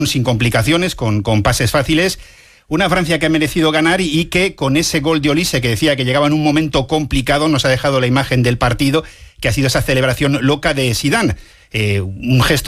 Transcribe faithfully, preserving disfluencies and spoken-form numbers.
sin complicaciones, con, con pases fáciles. Una Francia que ha merecido ganar y, y que con ese gol de Olise, que decía que llegaba en un momento complicado, nos ha dejado la imagen del partido, que ha sido esa celebración loca de Zidane. Eh, un gesto